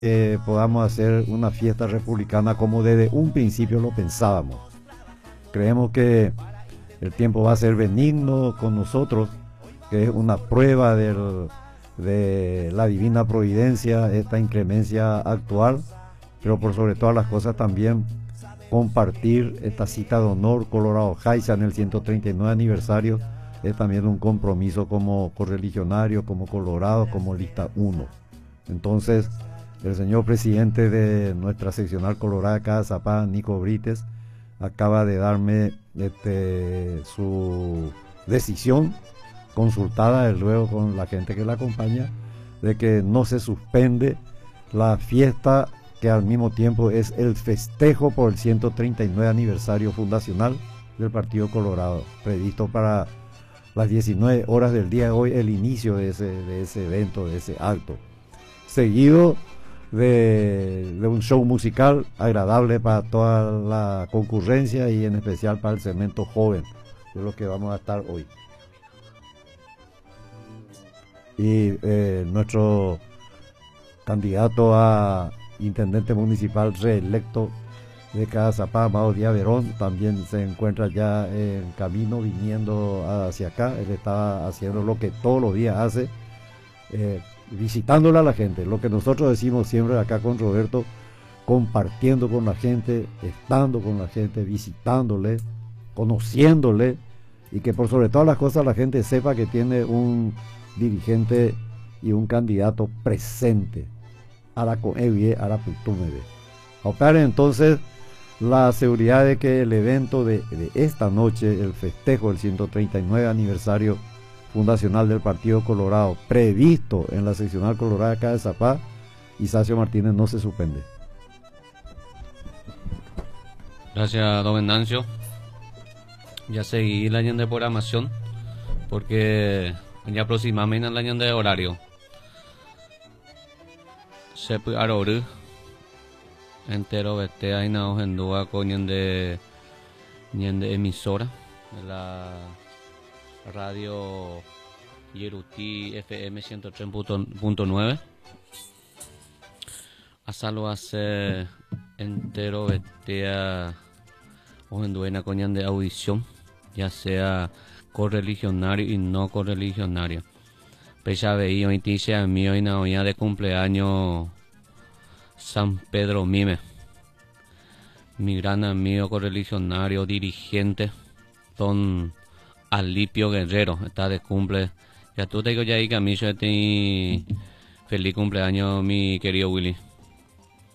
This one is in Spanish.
podamos hacer una fiesta republicana como desde un principio lo pensábamos. Creemos que el tiempo va a ser benigno con nosotros, que es una prueba de la divina providencia, esta inclemencia actual, pero por sobre todas las cosas también compartir esta cita de honor Colorado Jaiza en el 139 aniversario es también un compromiso como correligionario, como colorado, como lista 1. Entonces, el señor presidente de nuestra seccional colorada acá de Zapá, Nico Brites, acaba de darme su decisión consultada luego con la gente que la acompaña, de que no se suspende la fiesta que al mismo tiempo es el festejo por el 139 aniversario fundacional del Partido Colorado, previsto para las 19 horas del día de hoy, el inicio de ese evento, de ese acto, seguido de un show musical agradable para toda la concurrencia y en especial para el segmento joven, de lo que vamos a estar hoy. Y nuestro candidato a intendente municipal reelecto de Cazapá, Amado Díaz Verón, también se encuentra ya en camino viniendo hacia acá. Él está haciendo lo que todos los días hace, visitándole a la gente, lo que nosotros decimos siempre acá con Roberto, compartiendo con la gente, estando con la gente, visitándole, conociéndole, y que por sobre todas las cosas la gente sepa que tiene un dirigente y un candidato presente. Opera entonces la seguridad de que el evento de esta noche, el festejo del 139 aniversario fundacional del Partido Colorado, previsto en la seccional colorada acá de Zapá, Isacio Martínez, no se suspende. Gracias, don Venancio. Ya seguí el año de programación, porque ya aproximadamente el año de horario. Se puede aroru entero vete ahí na ojendúa con de emisora de la radio Yeruti FM 103.9. Hasta lo hace entero vete a ojendúa con de audición, ya sea correligionario y no correligionario. Pecha veí hoy dice a mí hoy na de cumpleaños San Pedro Mime, mi gran amigo correligionario, dirigente, don Alipio Guerrero, está de cumple. Ya tú te digo ya ahí que a mí yo te feliz cumpleaños mi querido Willy.